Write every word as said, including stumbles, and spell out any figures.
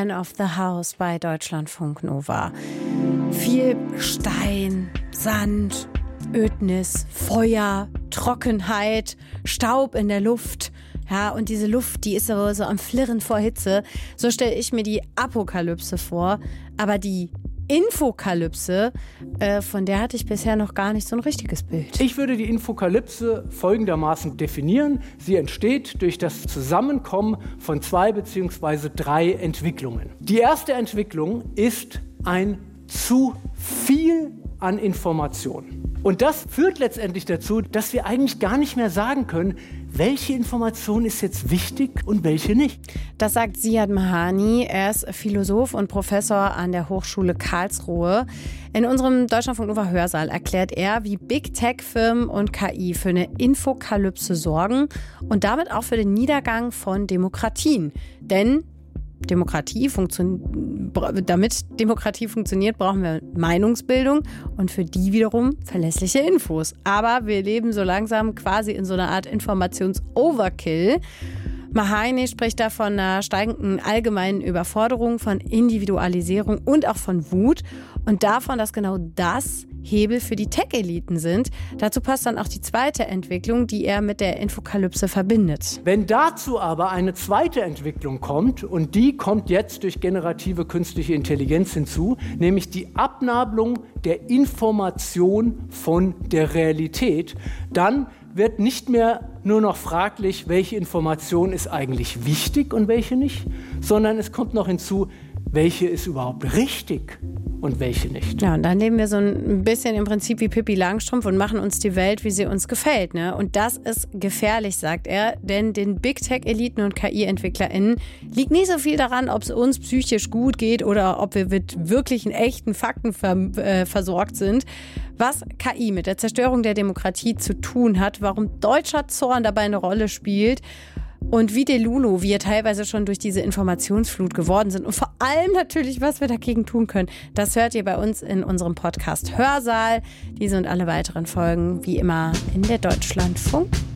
Man of the House bei Deutschlandfunk Nova. Viel Stein, Sand, Ödnis, Feuer, Trockenheit, Staub in der Luft. Ja, und diese Luft, die ist so, so am Flirren vor Hitze. So stelle ich mir die Apokalypse vor. Aber die Infokalypse, äh, von der hatte ich bisher noch gar nicht so ein richtiges Bild. Ich würde die Infokalypse folgendermaßen definieren. Sie entsteht durch das Zusammenkommen von zwei bzw. drei Entwicklungen. Die erste Entwicklung ist ein zu viel an Informationen. Und das führt letztendlich dazu, dass wir eigentlich gar nicht mehr sagen können, welche Information ist jetzt wichtig und welche nicht. Das sagt Ziad Mahani. Er ist Philosoph und Professor an der Hochschule Karlsruhe. In unserem Deutschlandfunk Nova Hörsaal erklärt er, wie Big Tech-Firmen und K I für eine Infokalypse sorgen und damit auch für den Niedergang von Demokratien. Denn Demokratie funktion- damit Demokratie funktioniert, brauchen wir Meinungsbildung und für die wiederum verlässliche Infos. Aber wir leben so langsam quasi in so einer Art Informations-Overkill. Mahani spricht da von einer steigenden allgemeinen Überforderung, von Individualisierung und auch von Wut und davon, dass genau das Hebel für die Tech-Eliten sind. Dazu passt dann auch die zweite Entwicklung, die er mit der Infokalypse verbindet. Wenn dazu aber eine zweite Entwicklung kommt, und die kommt jetzt durch generative künstliche Intelligenz hinzu, nämlich die Abnabelung der Information von der Realität, dann wird nicht mehr nur noch fraglich, welche Information ist eigentlich wichtig und welche nicht, sondern es kommt noch hinzu, welche ist überhaupt richtig und welche nicht. Ja, und dann leben wir so ein bisschen im Prinzip wie Pippi Langstrumpf und machen uns die Welt, wie sie uns gefällt. Ne? Und das ist gefährlich, sagt er, denn den Big-Tech-Eliten und K I-EntwicklerInnen liegt nicht so viel daran, ob es uns psychisch gut geht oder ob wir mit wirklichen, echten Fakten ver- äh, versorgt sind. Was K I mit der Zerstörung der Demokratie zu tun hat, warum deutscher Zorn dabei eine Rolle spielt und wie Delulu, wir teilweise schon durch diese Informationsflut geworden sind und vor allem natürlich, was wir dagegen tun können, das hört ihr bei uns in unserem Podcast Hörsaal. Diese und alle weiteren Folgen wie immer in der Deutschlandfunk